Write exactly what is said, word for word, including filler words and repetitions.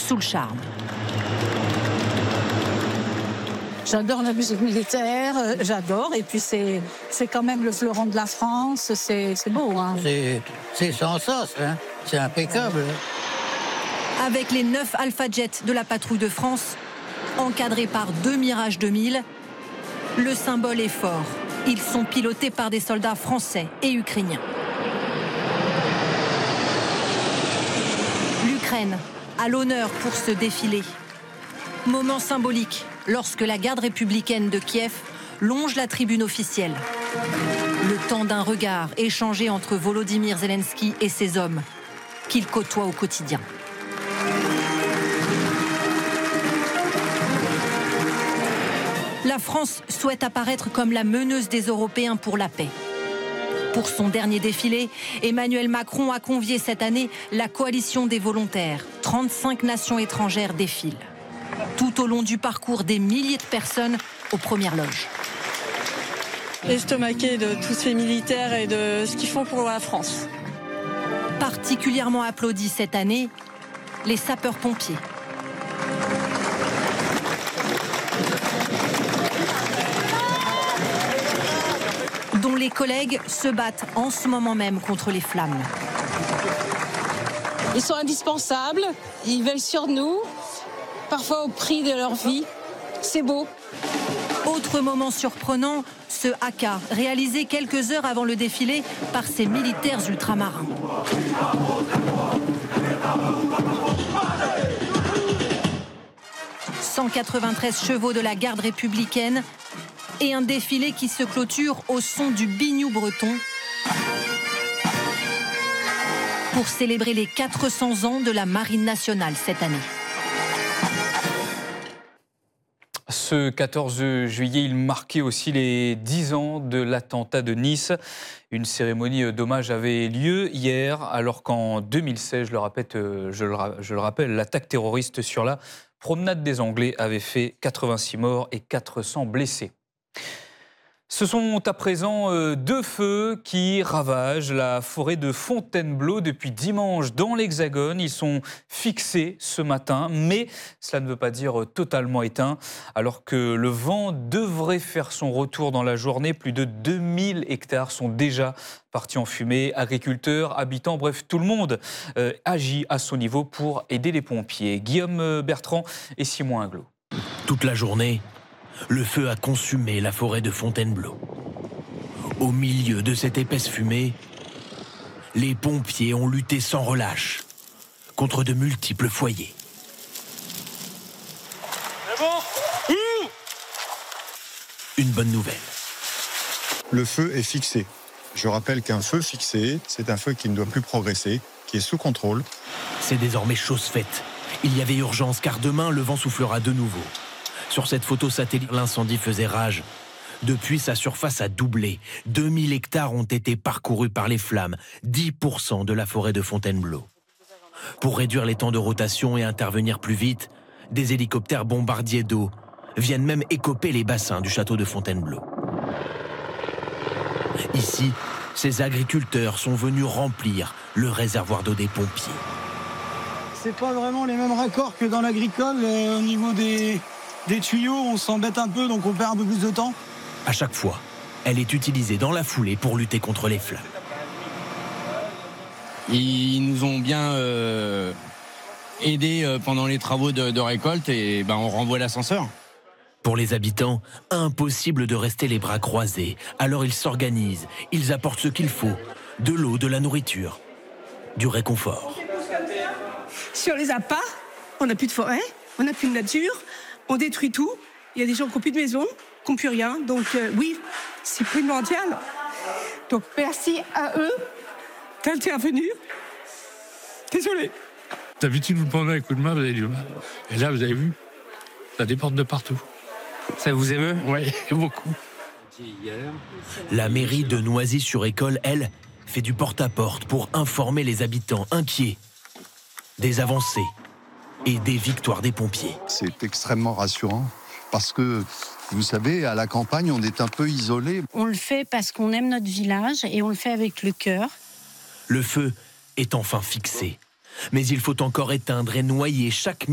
sous le charme. J'adore la musique militaire, j'adore. Et puis c'est quand même le fleuron de la France, c'est beau. Hein. C'est sans sens, hein. C'est impeccable. Avec les neuf Alpha Jets de la patrouille de France, encadrés par deux Mirage deux mille, le symbole est fort. Ils sont pilotés par des soldats français et ukrainiens. L'Ukraine a l'honneur pour ce défilé. Moment symbolique lorsque la garde républicaine de Kiev longe la tribune officielle. Le temps d'un regard échangé entre Volodymyr Zelensky et ses hommes, qu'il côtoie au quotidien. La France souhaite apparaître comme la meneuse des Européens pour la paix. Pour son dernier défilé, Emmanuel Macron a convié cette année la coalition des volontaires. trente-cinq nations étrangères défilent. Tout au long du parcours, des milliers de personnes aux premières loges. Estomaqué de tous ces militaires et de ce qu'ils font pour la France. Particulièrement applaudis cette année, les sapeurs-pompiers. Dont les collègues se battent en ce moment même contre les flammes. Ils sont indispensables, ils veillent sur nous, parfois au prix de leur vie. C'est beau. Autre moment surprenant, ce haka, réalisé quelques heures avant le défilé par ces militaires ultramarins. cent quatre-vingt-treize chevaux de la garde républicaine et un défilé qui se clôture au son du biniou breton pour célébrer les quatre cents ans de la Marine nationale cette année. Ce quatorze juillet, il marquait aussi les dix ans de l'attentat de Nice. Une cérémonie d'hommage avait lieu hier, alors qu'en deux mille seize, je le rappelle, je le, je le rappelle, l'attaque terroriste sur la promenade des Anglais avait fait quatre-vingt-six morts et quatre cents blessés. Ce sont à présent euh, deux feux qui ravagent la forêt de Fontainebleau depuis dimanche dans l'Hexagone. Ils sont fixés ce matin, mais cela ne veut pas dire totalement éteints. Alors que le vent devrait faire son retour dans la journée, plus de deux mille hectares sont déjà partis en fumée. Agriculteurs, habitants, bref, tout le monde euh, agit à son niveau pour aider les pompiers. Guillaume Bertrand et Simon Inglot. Toute la journée, le feu a consumé la forêt de Fontainebleau. Au milieu de cette épaisse fumée, les pompiers ont lutté sans relâche contre de multiples foyers. C'est bon ? Mmh. Une bonne nouvelle. Le feu est fixé. Je rappelle qu'un feu fixé, c'est un feu qui ne doit plus progresser, qui est sous contrôle. C'est désormais chose faite. Il y avait urgence car demain, le vent soufflera de nouveau. Sur cette photo satellite, l'incendie faisait rage. Depuis, sa surface a doublé. deux mille hectares ont été parcourus par les flammes, dix pour cent de la forêt de Fontainebleau. Pour réduire les temps de rotation et intervenir plus vite, des hélicoptères bombardiers d'eau viennent même écoper les bassins du château de Fontainebleau. Ici, ces agriculteurs sont venus remplir le réservoir d'eau des pompiers. C'est pas vraiment les mêmes raccords que dans l'agricole. Euh, au niveau des, des tuyaux, on s'embête un peu, donc on perd un peu plus de temps. À chaque fois, elle est utilisée dans la foulée pour lutter contre les flammes. Ils nous ont bien euh, aidés euh, pendant les travaux de, de récolte et ben, on renvoie l'ascenseur. Pour les habitants, impossible de rester les bras croisés. Alors ils s'organisent, ils apportent ce qu'il faut, de l'eau, de la nourriture, du réconfort. Si on les a pas, on n'a plus de forêt, on n'a plus de nature, on détruit tout. Il y a des gens qui n'ont plus de maison, qui n'ont plus rien. Donc euh, oui, c'est primordial. Donc merci à eux d'intervenir. Désolé. D'habitude, vous prenez un coup de main, vous avez du mal. Et là, vous avez vu, ça déborde de partout. Ça vous émeut ? Oui, beaucoup. La mairie de Noisy-sur-École, elle, fait du porte-à-porte pour informer les habitants inquiets des avancées et des victoires des pompiers. C'est extrêmement rassurant parce que, vous savez, à la campagne, on est un peu isolé. On le fait parce qu'on aime notre village et on le fait avec le cœur. Le feu est enfin fixé, mais il faut encore éteindre et noyer chaque